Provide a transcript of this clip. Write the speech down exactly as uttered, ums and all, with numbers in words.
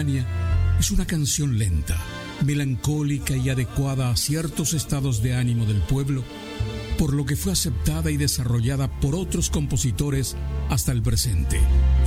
contemporánea, es una canción lenta, melancólica y adecuada a ciertos estados de ánimo del pueblo, por lo que fue aceptada y desarrollada por otros compositores hasta el presente.